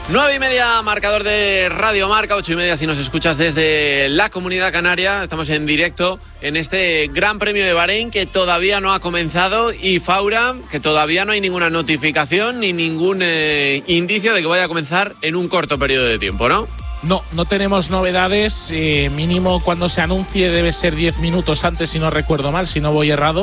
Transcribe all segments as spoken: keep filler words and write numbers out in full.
Nueve y media, marcador de Radio Marca, ocho y media si nos escuchas desde la Comunidad Canaria. Estamos en directo en este Gran Premio de Bahrein que todavía no ha comenzado, y Faura, que todavía no hay ninguna notificación ni ningún eh, indicio de que vaya a comenzar en un corto periodo de tiempo, ¿no? No, no tenemos novedades. Eh, mínimo cuando se anuncie debe ser diez minutos antes, si no recuerdo mal, si no voy errado.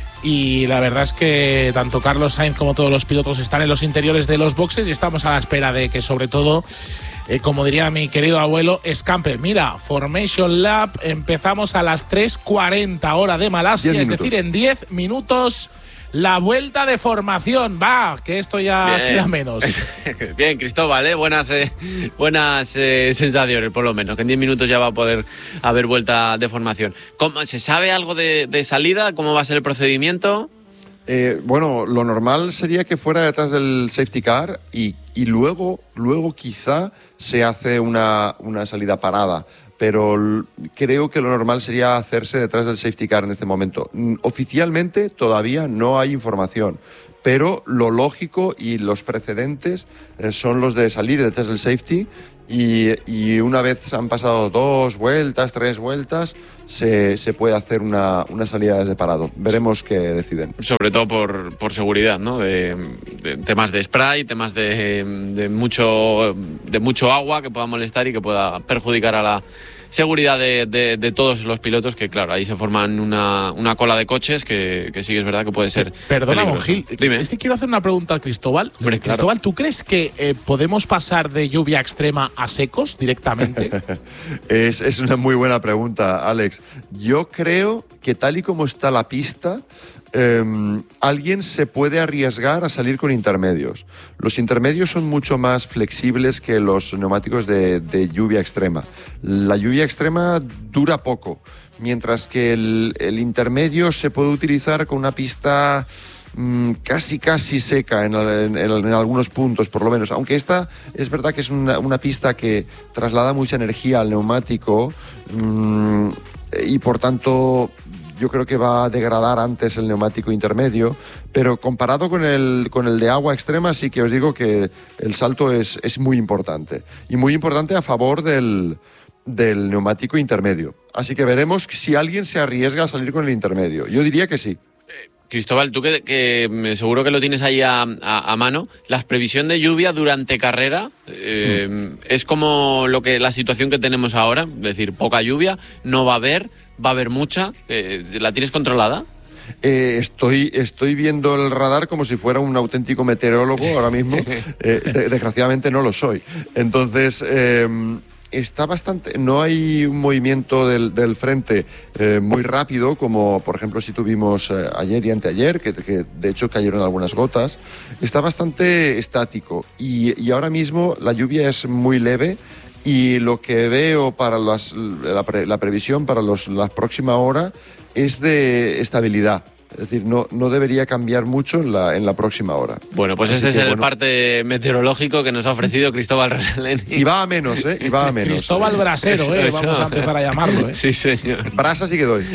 Y la verdad es que tanto Carlos Sainz como todos los pilotos están en los interiores de los boxes y estamos a la espera de que, sobre todo, eh, como diría mi querido abuelo, escampe. Mira, Formation Lab, empezamos a las tres cuarenta hora de Malasia, es decir, en diez minutos la vuelta de formación. Va, que esto ya Bien. queda menos. Bien, Cristóbal, ¿eh? buenas, eh, buenas eh, sensaciones, por lo menos, que en diez minutos ya va a poder haber vuelta de formación. ¿Cómo, ¿Se sabe algo de, de salida? ¿Cómo va a ser el procedimiento? Eh, bueno, lo normal sería que fuera detrás del safety car y, y luego, luego quizá se hace una, una salida parada. Pero creo que lo normal sería hacerse detrás del safety car en este momento. Oficialmente todavía no hay información, pero lo lógico y los precedentes eh, son los de salir detrás del safety y, y una vez han pasado dos vueltas, tres vueltas, se, se puede hacer una, una salida desde parado. Veremos qué deciden. Sobre todo por, por seguridad, ¿no? De, de temas de spray, temas de, de, mucho, de mucho agua que pueda molestar y que pueda perjudicar a la seguridad de, de, de todos los pilotos, que claro, ahí se forman una, una cola de coches que, que sí que es verdad que puede ser Perdona, Mongil, Dime. Es que quiero hacer una pregunta a Cristóbal. Hombre, Cristóbal, claro. ¿tú crees que eh, podemos pasar de lluvia extrema a secos directamente? es, es una muy buena pregunta, Alex. Yo creo que tal y como está la pista, Eh, alguien se puede arriesgar a salir con intermedios. Los intermedios son mucho más flexibles que los neumáticos de, de lluvia extrema. La lluvia extrema dura poco, mientras que el, el intermedio se puede utilizar con una pista mmm, casi casi seca en, en, en, en algunos puntos, por lo menos. Aunque esta es verdad que es una, una pista que traslada mucha energía al neumático mmm, y por tanto yo creo que va a degradar antes el neumático intermedio, pero comparado con el, con el de agua extrema sí que os digo que el salto es, es muy importante, y muy importante a favor del, del neumático intermedio. Así que veremos si alguien se arriesga a salir con el intermedio. Yo diría que sí. Cristóbal, tú que, que seguro que lo tienes ahí a, a, a mano, la previsión de lluvia durante carrera eh, mm. es como lo que la situación que tenemos ahora, es decir, poca lluvia, no va a haber, va a haber mucha. Eh, ¿La tienes controlada? Eh, estoy, estoy viendo el radar como si fuera un auténtico meteorólogo ahora mismo. Eh, de, desgraciadamente no lo soy. Entonces Eh, está bastante, no hay un movimiento del, del frente eh, muy rápido, como por ejemplo si tuvimos eh, ayer y anteayer, que, que de hecho cayeron algunas gotas. Está bastante estático y, y ahora mismo la lluvia es muy leve, y lo que veo para las, la, pre, la previsión para los, la próxima hora es de estabilidad. Es decir, no, no debería cambiar mucho en la, en la próxima hora. Bueno, pues Así este es el bueno. parte meteorológico que nos ha ofrecido Cristóbal Rosalén. Y va a menos, ¿eh? Y va a menos. Cristóbal Brasero, ¿eh? Vamos a empezar a llamarlo, ¿eh? Sí, señor. Brasa sí que doy.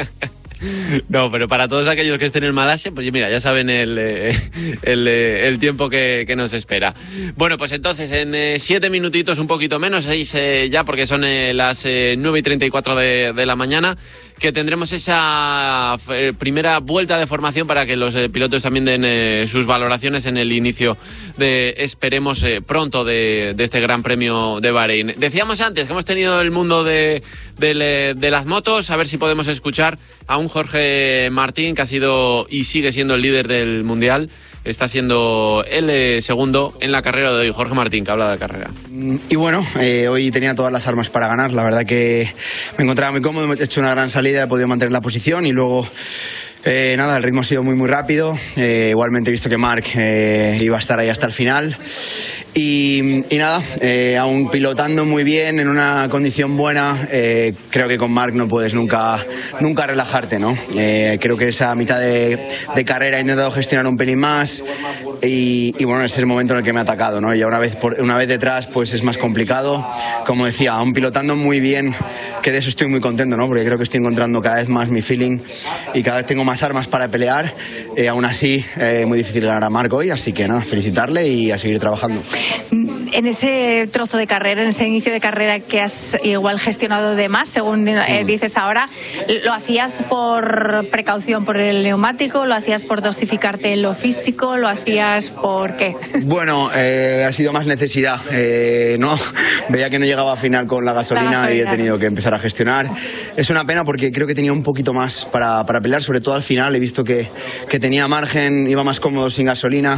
No, pero para todos aquellos que estén en Malasia, pues mira, ya saben el, el, el tiempo que, que nos espera. Bueno, pues entonces en eh, siete minutitos, un poquito menos, seis eh, ya, porque son eh, las eh, nueve y treinta y cuatro de, de la mañana, que tendremos esa eh, primera vuelta de formación para que los eh, pilotos también den eh, sus valoraciones en el inicio de, esperemos, eh, pronto de, de este Gran Premio de Bahrein. Decíamos antes que hemos tenido el mundo de, de, de las motos, a ver si podemos escuchar a un Jorge Martín que ha sido y sigue siendo el líder del Mundial. Está siendo el eh, segundo en la carrera de hoy. Jorge Martín, que habla de carrera. Y bueno, eh, hoy tenía todas las armas para ganar. La verdad que me encontraba muy cómodo, he hecho una gran salida, he podido mantener la posición y luego... Eh, nada, el ritmo ha sido muy muy rápido. Eh, igualmente he visto que Marc eh, iba a estar ahí hasta el final. Y, y nada, eh, aún pilotando muy bien, en una condición buena, eh, creo que con Marc no puedes nunca, nunca relajarte, ¿no? Eh, creo que esa mitad de, de carrera he intentado gestionar un pelín más y, y bueno, ese es el momento en el que me ha atacado, ¿no? Y una vez, por, una vez detrás pues es más complicado. Como decía, aún pilotando muy bien, que de eso estoy muy contento, ¿no? Porque creo que estoy encontrando cada vez más mi feeling y cada vez tengo más armas para pelear. Eh, aún así, eh, muy difícil ganar a Marc hoy, así que nada, felicitarle y a seguir trabajando. en ese trozo de carrera, en ese inicio de carrera que has igual gestionado de más, según eh, dices ahora, ¿lo hacías por precaución por el neumático? ¿Lo hacías por dosificarte en lo físico? ¿Lo hacías por qué? Bueno, eh, ha sido más necesidad. Eh, no, veía que no llegaba a final con la gasolina, la gasolina y he tenido que empezar a gestionar. Es una pena porque creo que tenía un poquito más para, para pelear, sobre todo al final. He visto que, que tenía margen, iba más cómodo sin gasolina.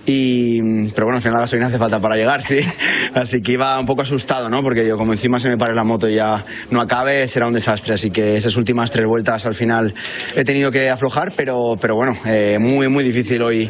Y, pero bueno, al final la gasolina hace falta para llegar, sí. Así que iba un poco asustado, ¿no? Porque yo, como encima se me pare la moto y ya no acabe, será un desastre. Así que esas últimas tres vueltas al final he tenido que aflojar, pero, pero bueno, eh, muy, muy difícil hoy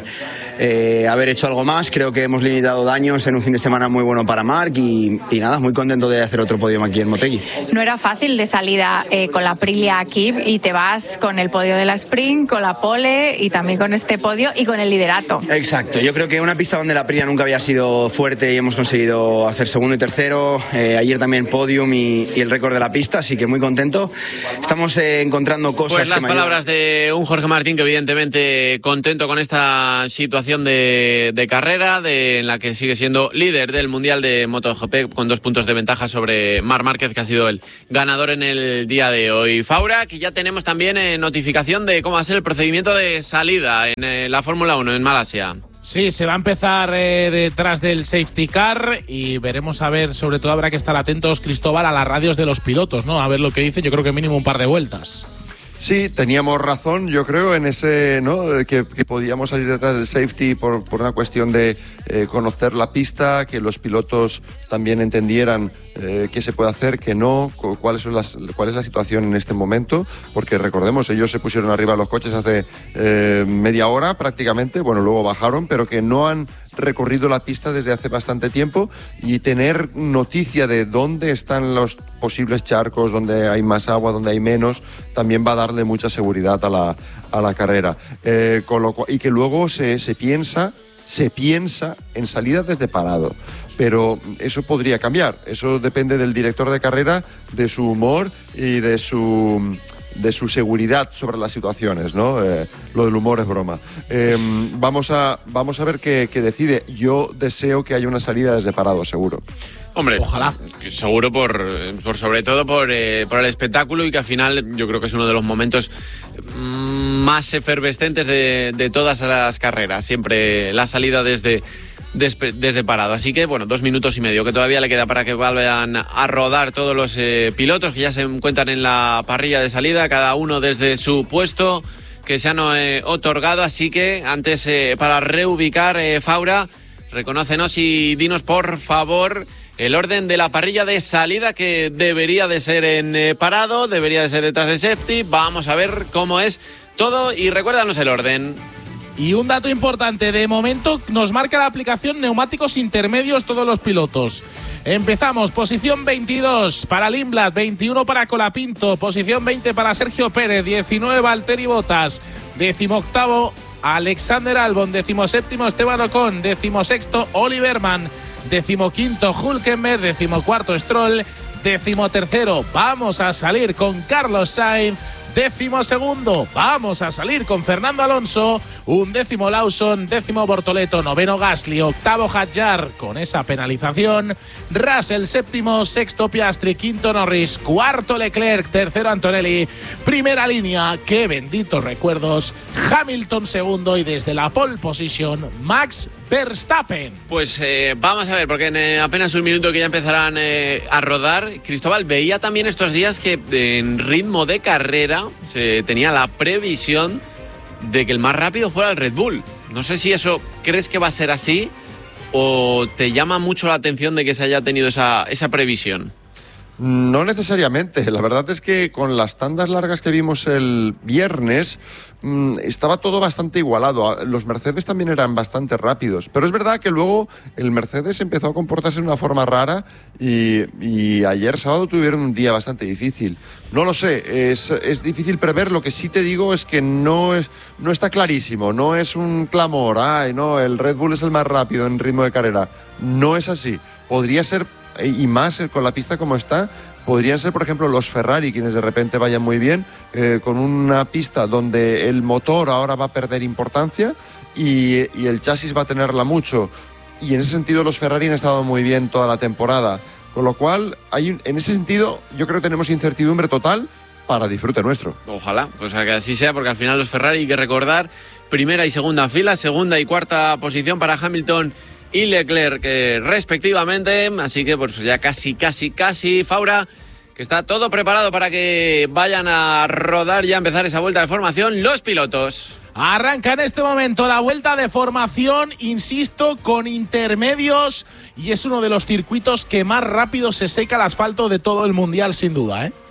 eh, haber hecho algo más. Creo que hemos limitado daños en un fin de semana muy bueno para Marc y, y nada, muy contento de hacer otro podio aquí en Motegi. No era fácil de salida eh, con la Aprilia aquí y te vas con el podio de la Sprint, con la pole y también con este podio y con el liderato. Exacto, yo creo que una pista donde la Aprilia nunca había sido fuerte y hemos conseguido hacer segundo y tercero, eh, ayer también podium y, y el récord de la pista, así que muy contento. Estamos eh, encontrando cosas. Pues las que palabras de un Jorge Martín que evidentemente contento con esta situación de, de carrera, de, en la que sigue siendo líder del Mundial de MotoGP con dos puntos de ventaja sobre Marc Márquez, que ha sido el ganador en el día de hoy. Faura, que ya tenemos también eh, notificación de cómo va a ser el procedimiento de salida en eh, la Fórmula uno en Malasia. Sí, se va a empezar eh, detrás del safety car y veremos a ver, sobre todo habrá que estar atentos, Cristóbal, a las radios de los pilotos, ¿no? A ver lo que dicen, yo creo que mínimo un par de vueltas. Sí, teníamos razón, yo creo, en ese, ¿no? Que, que podíamos salir detrás del safety por, por una cuestión de eh, conocer la pista, que los pilotos también entendieran eh, qué se puede hacer, qué no, cuáles son las, cuál es la situación en este momento, porque recordemos, ellos se pusieron arriba de los coches hace eh, media hora prácticamente, bueno, luego bajaron, pero que no han recorrido la pista desde hace bastante tiempo, y tener noticia de dónde están los posibles charcos, dónde hay más agua, dónde hay menos, también va a darle mucha seguridad a la, a la carrera. Eh, con lo cual, y que luego se, se piensa se piensa en salida desde parado, pero eso podría cambiar, eso depende del director de carrera, de su humor y de su de su seguridad sobre las situaciones, ¿no? Eh, lo del humor es broma. Eh, vamos a vamos a ver qué, qué decide. Yo deseo que haya una salida desde parado, seguro. Hombre, ojalá. Seguro por, por sobre todo por, eh, por el espectáculo, y que al final yo creo que es uno de los momentos más efervescentes de, de todas las carreras. Siempre la salida desde, desde, desde parado. Así que, bueno, dos minutos y medio que todavía le queda para que vuelvan a rodar todos los eh, pilotos que ya se encuentran en la parrilla de salida, cada uno desde su puesto que se han eh, otorgado. Así que antes, eh, para reubicar, eh, Faura, reconócenos y dinos, por favor, el orden de la parrilla de salida, que debería de ser en eh, parado, debería de ser detrás de safety. Vamos a ver cómo es todo y recuérdanos el orden. Y un dato importante, de momento nos marca la aplicación neumáticos intermedios todos los pilotos. Empezamos, posición veintidós para Lindblad, veintiuno para Colapinto, posición veinte para Sergio Pérez, diecinueve Valtteri Bottas, decimoctavo Alexander Albon, decimoséptimo Esteban Ocon, decimosexto Oliver Mann, decimoquinto Hülkenberg, decimocuarto Stroll, decimotercero vamos a salir con Carlos Sainz, décimo segundo vamos a salir con Fernando Alonso, un décimo Lawson, décimo Bortoleto, noveno Gasly, octavo Hadjar con esa penalización, Russell séptimo, sexto Piastri, quinto Norris, cuarto Leclerc, tercero Antonelli, primera línea, qué benditos recuerdos, Hamilton segundo, y desde la pole position Max Verstappen. Pues eh, vamos a ver, porque en eh, apenas un minuto que ya empezarán eh, a rodar. Cristóbal, veía también estos días que eh, en ritmo de carrera se tenía la previsión de que el más rápido fuera el Red Bull. No sé si eso crees que va a ser así o te llama mucho la atención de que se haya tenido esa, esa previsión. No necesariamente. La verdad es que con las tandas largas que vimos el viernes mmm, estaba todo bastante igualado. Los Mercedes también eran bastante rápidos, pero es verdad que luego el Mercedes empezó a comportarse de una forma rara y, y ayer sábado tuvieron un día bastante difícil. No lo sé, es, es difícil prever. Lo que sí te digo es que no, es, no está clarísimo, no es un clamor, ay, no, el Red Bull es el más rápido en ritmo de carrera. No es así. Podría ser, y más con la pista como está, podrían ser, por ejemplo, los Ferrari quienes de repente vayan muy bien, eh, con una pista donde el motor ahora va a perder importancia y, y el chasis va a tenerla mucho. y en ese sentido los Ferrari han estado muy bien toda la temporada. Con lo cual, hay un, en ese sentido, yo creo que tenemos incertidumbre total para disfrute nuestro. Ojalá, pues a que así sea, porque al final los Ferrari, hay que recordar, primera y segunda fila, segunda y cuarta posición para Hamilton y Leclerc, eh, respectivamente. Así que pues ya casi, casi, casi, Faura, que está todo preparado para que vayan a rodar y a empezar esa vuelta de formación los pilotos. Arranca en este momento la vuelta de formación, insisto, con intermedios, y es uno de los circuitos que más rápido se seca el asfalto de todo el mundial, sin duda, ¿eh?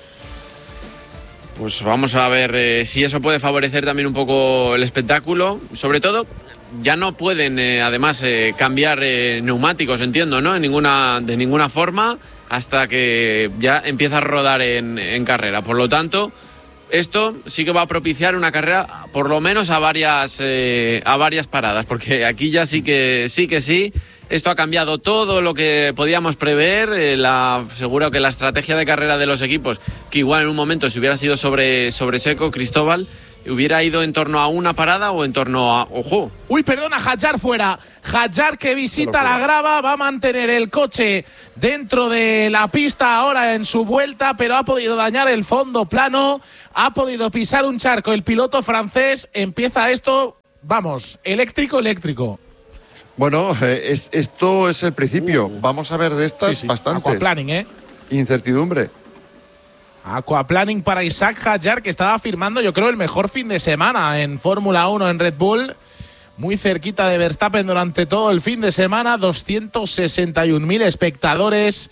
Pues vamos a ver eh, si eso puede favorecer también un poco el espectáculo. Sobre todo, ya no pueden eh, además eh, cambiar eh, neumáticos, entiendo, ¿no? En ninguna, de ninguna forma, hasta que ya empieza a rodar en, en carrera. Por lo tanto, esto sí que va a propiciar una carrera por lo menos a varias eh, a varias paradas, porque aquí ya sí que sí que sí. Esto ha cambiado todo lo que podíamos prever. Eh, la, seguro que la estrategia de carrera de los equipos, que igual en un momento si hubiera sido sobre, sobre seco, Cristóbal, hubiera ido en torno a una parada o en torno a... ¡Ojo! Uy, perdona, Hadjar fuera. Hadjar, que visita la grava, va a mantener el coche dentro de la pista ahora en su vuelta, pero ha podido dañar el fondo plano, ha podido pisar un charco. El piloto francés, empieza esto, vamos, eléctrico, eléctrico. Bueno, eh, es, esto es el principio. Uh. Vamos a ver de estas sí, sí. bastantes. Aquaplaning, ¿eh? Incertidumbre. Aquaplaning para Isaac Hadjar, que estaba firmando, yo creo, el mejor fin de semana en Fórmula uno en Red Bull. Muy cerquita de Verstappen durante todo el fin de semana. doscientos sesenta y un mil espectadores.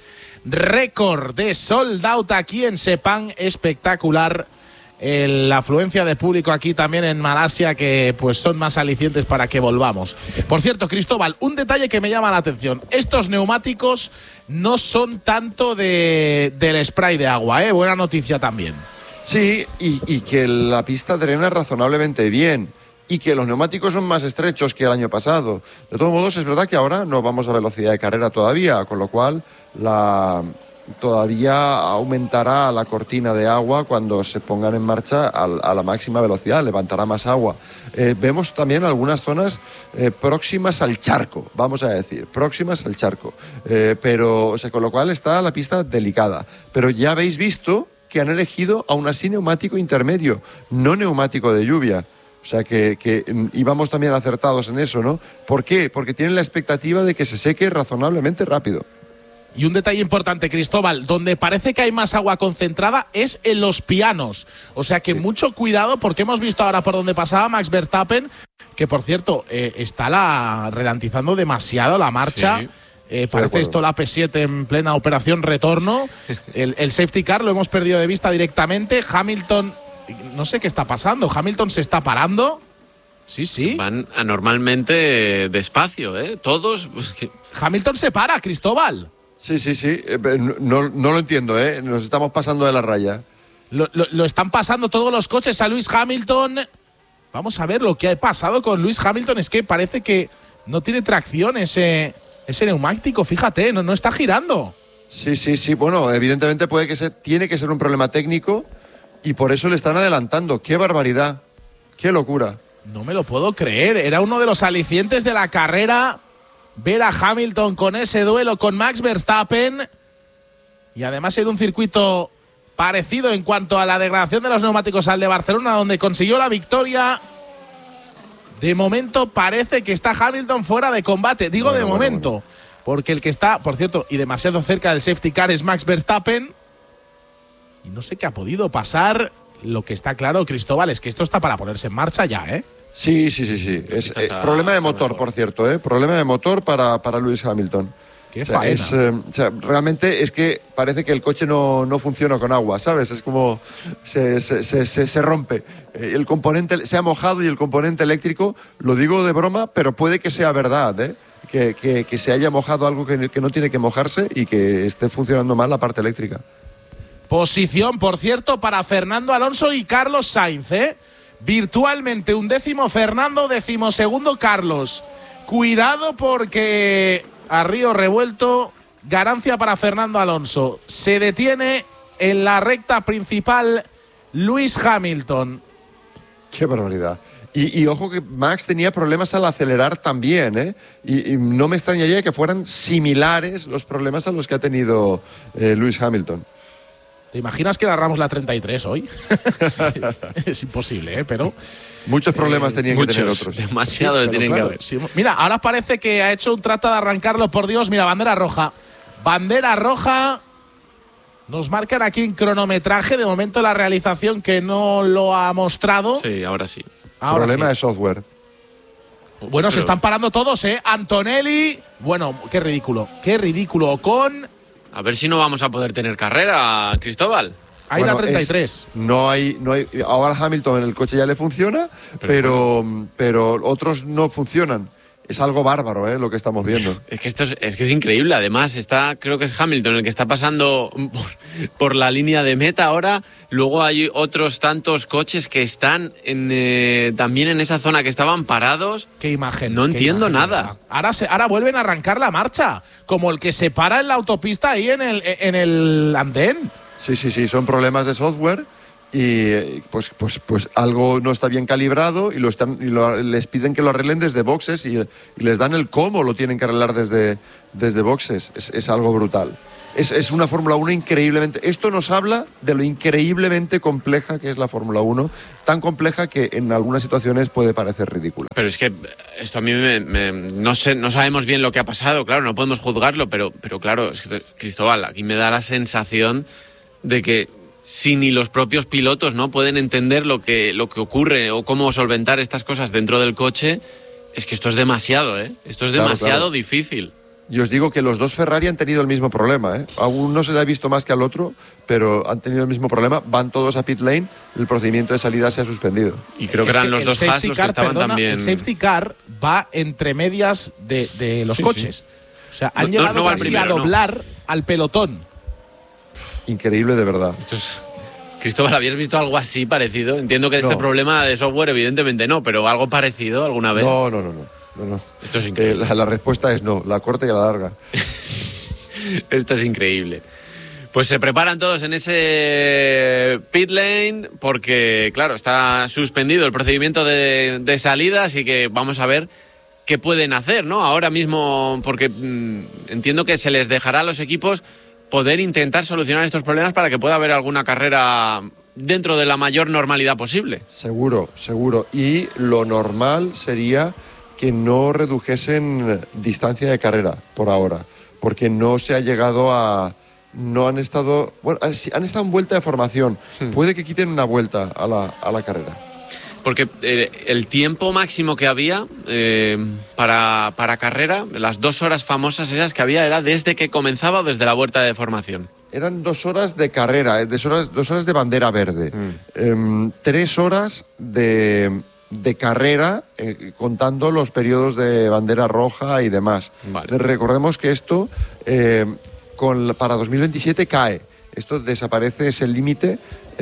Récord de sold out aquí en Sepang. Espectacular. El, la afluencia de público aquí también en Malasia, que pues son más alicientes para que volvamos. Por cierto, Cristóbal, un detalle que me llama la atención: estos neumáticos no son tanto de, del spray de agua, ¿eh? Buena noticia también. Sí, y, y que la pista drena razonablemente bien y que los neumáticos son más estrechos que el año pasado. De todos modos, es verdad que ahora no vamos a velocidad de carrera todavía, con lo cual la... todavía aumentará la cortina de agua cuando se pongan en marcha a, a la máxima velocidad, levantará más agua. Eh, vemos también algunas zonas eh, próximas al charco, vamos a decir, próximas al charco. Eh, pero, o sea, con lo cual está la pista delicada. Pero ya habéis visto que han elegido aún así neumático intermedio, no neumático de lluvia. O sea, que, que íbamos también acertados en eso, ¿no? ¿Por qué? Porque tienen la expectativa de que se seque razonablemente rápido. Y un detalle importante, Cristóbal, donde parece que hay más agua concentrada es en los pianos. O sea que sí. Mucho cuidado, porque hemos visto ahora por donde pasaba Max Verstappen, que por cierto, eh, está la, ralentizando demasiado la marcha. Sí. Eh, parece esto la P siete en plena operación retorno. El, el safety car lo hemos perdido de vista directamente. Hamilton, no sé qué está pasando. Hamilton se está parando. Sí, sí. Van anormalmente despacio, ¿eh? Todos. Hamilton se para, Cristóbal. Sí, sí, sí. No, no lo entiendo, ¿eh? Nos estamos pasando de la raya. Lo, lo, lo están pasando todos los coches a Lewis Hamilton. Vamos a ver lo que ha pasado con Lewis Hamilton. Es que parece que no tiene tracción ese, ese neumático. Fíjate, no, no está girando. Sí, sí, sí. Bueno, evidentemente puede que ser, tiene que ser un problema técnico y por eso le están adelantando. ¡Qué barbaridad! ¡Qué locura! No me lo puedo creer. Era uno de los alicientes de la carrera ver a Hamilton con ese duelo con Max Verstappen, y además en un circuito parecido en cuanto a la degradación de los neumáticos al de Barcelona, donde consiguió la victoria. De momento parece que está Hamilton fuera de combate. Digo bueno, de bueno, momento, bueno. Porque el que está, por cierto, y demasiado cerca del safety car es Max Verstappen. Y no sé qué ha podido pasar. Lo que está claro, Cristóbal, es que esto está para ponerse en marcha ya, ¿eh? Sí, sí, sí, sí. Es, eh, problema de motor, por cierto, ¿eh? Problema de motor para, para Lewis Hamilton. Qué o sea, faena. Es, eh, o sea, realmente es que parece que el coche no, no funciona con agua, ¿sabes? Es como se, se, se, se, se rompe. El componente se ha mojado y el componente eléctrico, lo digo de broma, pero puede que sea verdad, ¿eh? Que, que, que se haya mojado algo que, que no tiene que mojarse y que esté funcionando mal la parte eléctrica. Posición, por cierto, para Fernando Alonso y Carlos Sainz, ¿eh? Virtualmente un décimo Fernando, décimo segundo Carlos. Cuidado porque a río revuelto, ganancia para Fernando Alonso. Se detiene en la recta principal Lewis Hamilton. Qué barbaridad. Y, y ojo que Max tenía problemas al acelerar también, ¿eh? Y, y no me extrañaría que fueran similares los problemas a los que ha tenido eh, Lewis Hamilton. ¿Te imaginas que narramos la treinta y tres hoy? Es imposible, ¿eh? Pero... Muchos problemas eh, tenían muchos, que tener otros. Demasiado Sí, tienen claro, que haber. sí. Mira, ahora parece que ha hecho un trato de arrancarlo, por Dios. Mira, bandera roja. Bandera roja. Nos marcan aquí en cronometraje. De momento la realización que no lo ha mostrado. Sí, ahora sí. Ahora Problema sí. de software. Bueno, se Pero- están parando todos, ¿eh? Antonelli. Bueno, qué ridículo. Qué ridículo. Ocon. A ver si no vamos a poder tener carrera, Cristóbal. Ahí Bueno, la treinta y es- tres. No hay, no hay. Ahora Hamilton en el coche ya le funciona, Pero pero, pero, otros no funcionan. Es algo bárbaro, ¿eh? Lo que estamos viendo. Es que esto es, es que es increíble. Además, está, creo que es Hamilton el que está pasando por, por la línea de meta ahora. Luego hay otros tantos coches que están en, eh, también en esa zona que estaban parados. Qué imagen. No qué entiendo imagen, nada. ¿verdad? Ahora, se, ahora vuelven a arrancar la marcha. Como el que se para en la autopista ahí en el, en el andén. Sí, sí, sí, son problemas de software y eh, pues, pues, pues algo no está bien calibrado y, lo están, y lo- les piden que lo arreglen desde boxes y, y les dan el cómo lo tienen que arreglar desde, desde boxes. Es, es algo brutal. Es, es una Fórmula uno increíblemente... Esto nos habla de lo increíblemente compleja que es la Fórmula uno, tan compleja que en algunas situaciones puede parecer ridícula. Pero es que esto a mí me, me- no sé, no sabemos bien lo que ha pasado, claro, no podemos juzgarlo, pero, pero claro, es que, Cristóbal, aquí me da la sensación de que si ni los propios pilotos no pueden entender lo que, lo que ocurre o cómo solventar estas cosas dentro del coche, es que esto es demasiado, ¿eh? Esto es Claro, demasiado claro. difícil. Y os digo que los dos Ferrari han tenido el mismo problema, ¿eh? A uno se le ha visto más que al otro, pero han tenido el mismo problema. Van todos a pit lane, el procedimiento de salida se ha suspendido. Y creo que Es eran los el dos Haas safety los que car, estaban perdona, también... El safety car va entre medias de, de los Sí, coches. O sea, han No- no- llegado no va el casi primero, a no. doblar al pelotón. Increíble de verdad. Esto es- Cristóbal, ¿habías visto algo así parecido? Entiendo que este No. problema de software evidentemente no, pero algo parecido alguna vez. No, no, no, no. no, no. Esto es Eh, increíble. la, la respuesta es no, la corta y la larga. Esto es increíble. Pues se preparan todos en ese pit lane porque, claro, está suspendido el procedimiento de, de salida, así que vamos a ver qué pueden hacer, ¿no? Ahora mismo, porque mm, entiendo que se les dejará a los equipos poder intentar solucionar estos problemas para que pueda haber alguna carrera dentro de la mayor normalidad posible. Seguro, seguro. Y lo normal sería que no redujesen distancia de carrera por ahora, porque no se ha llegado a... No han estado... Bueno, han han estado en vuelta de formación. Puede que quiten una vuelta a la, a la carrera. Porque eh, el tiempo máximo que había eh, para, para carrera, las dos horas famosas esas que había, era desde que comenzaba o desde la vuelta de formación. Eran dos horas de carrera, eh, dos horas, dos horas de bandera verde, Mm. Em, tres horas de, de carrera, eh, contando los periodos de bandera roja y demás. Vale. Recordemos que esto eh, con, la- para dos mil veintisiete cae. Esto desaparece ese límite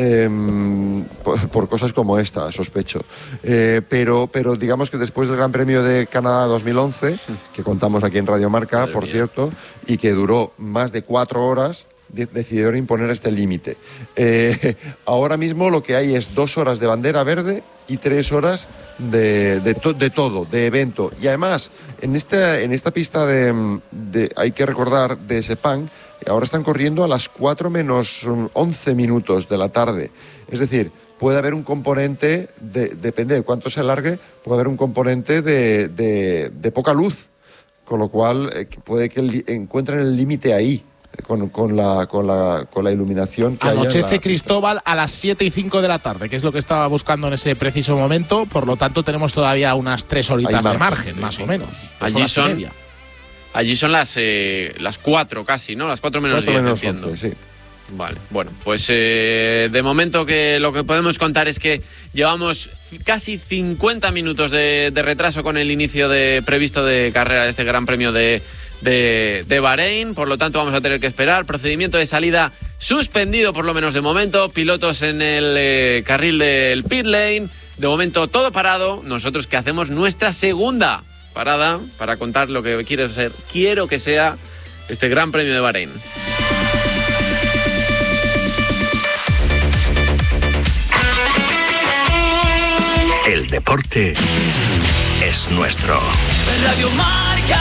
em, por, por cosas como esta, sospecho. Eh, pero, pero digamos que después del Gran Premio de Canadá dos mil once, que contamos aquí en Radio Marca, Madre por mía. cierto, y que duró más de cuatro horas, de- decidieron imponer este límite. Eh, ahora mismo lo que hay es dos horas de bandera verde y tres horas de, de, to- de todo, de evento. Y además, en esta, en esta pista de, de- hay que recordar, de Sepang, ahora están corriendo a las cuatro menos once minutos de la tarde. Es decir, puede haber un componente, de, depende de cuánto se alargue, puede haber un componente de, de- de poca luz, con lo cual eh, puede que li- encuentren el límite ahí, eh, con, con la, con, la, con la iluminación que haya en la Anochece pista. Cristóbal a las siete y cinco de la tarde, que es lo que estaba buscando en ese preciso momento. Por lo tanto, tenemos todavía unas tres horitas Hay de margen, margen, sí, más sí. o menos. Dos Allí horas y son media. Allí son las eh, las cuatro casi, ¿no? Las cuatro menos Cuatro diez, menos entiendo. once, sí. Vale, bueno, pues eh, de momento que lo que podemos contar es que llevamos casi cincuenta minutos de, de retraso con el inicio de previsto de carrera de este Gran Premio de, de, de Bahrein, por lo tanto vamos a tener que esperar. Procedimiento de salida suspendido por lo menos de momento, pilotos en el eh, carril del pit lane, de momento todo parado, nosotros que hacemos nuestra segunda parada para contar lo que quiero ser, quiero que sea este Gran Premio de Bahrein. El deporte deporte es nuestro. Radio Marca.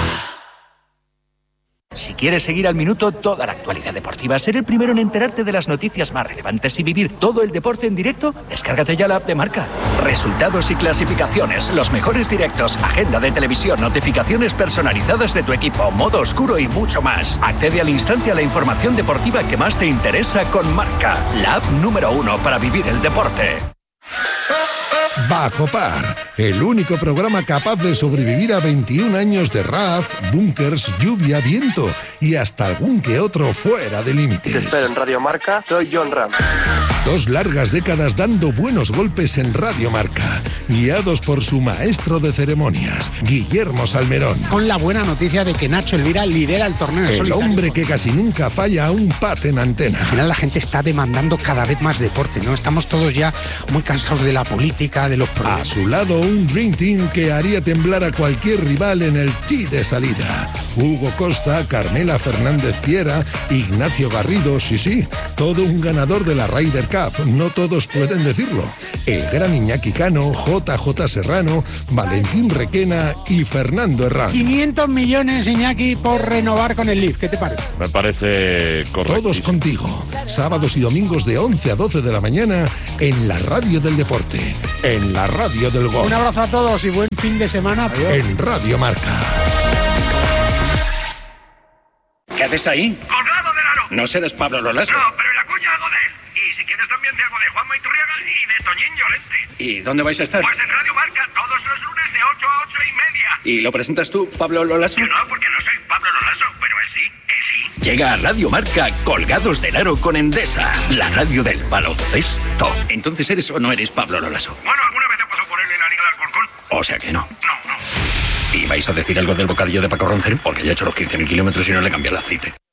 Si quieres seguir al minuto toda la actualidad deportiva, ser el primero en enterarte de las noticias más relevantes y vivir todo el deporte en directo, descárgate ya la app de Marca. Resultados y clasificaciones, los mejores directos, agenda de televisión, notificaciones personalizadas de tu equipo, modo oscuro y mucho más. Accede al instante a la información deportiva que más te interesa con Marca, la app número uno para vivir el deporte. Bajo Par, el único programa capaz de sobrevivir a veintiún años de R A F, búnkers, lluvia, viento y hasta algún que otro fuera de límites. Te espero en Radio Marca, soy John Ram. Dos largas décadas dando buenos golpes en Radio Marca, guiados por su maestro de ceremonias, Guillermo Salmerón. Con la buena noticia de que Nacho Elvira lidera el torneo. El solitario. hombre que casi nunca falla a un pat en antena. Al final la gente está demandando cada vez más deporte, ¿no? Estamos todos ya muy cansados de la política, de los problemas. A su lado, un Dream Team que haría temblar a cualquier rival en el tee de salida. Hugo Costa, Carmela Fernández Piera, Ignacio Garrido, sí, sí, todo un ganador de la Ryder Cup. No todos pueden decirlo. El gran Iñaki Cano, J J Serrano, Valentín Requena y Fernando Herrán. quinientos millones, Iñaki, por renovar con el Leaf. ¿Qué te parece? Me parece correcto. Todos contigo. Sábados y domingos de once a doce de la mañana en la radio del deporte. En la radio del gol. Un abrazo a todos y buen fin de semana. Adiós. En Radio Marca. ¿Qué haces ahí? ¡Colgado del aro! No serás Pablo Lolaso. No, pero en la cuña hago de él. Y si quieres también te hago de Juanma Iturriaga y de Toñín Llorente. ¿Y dónde vais a estar? Pues en Radio Marca, todos los lunes de ocho a ocho y media. ¿Y lo presentas tú, Pablo Lolaso? Yo no, porque no soy Pablo Lolaso, pero él sí, él sí. Llega a Radio Marca Colgados del Aro con Endesa, la radio del baloncesto. Entonces, ¿eres o no eres Pablo Lolaso? Bueno, alguna vez he pasado por él en la Liga de Alcorcón. O sea que no. No, no. ¿Y vais a decir algo del bocadillo de Paco Roncero? Porque ya ha hecho los quince mil kilómetros y no le cambia el aceite.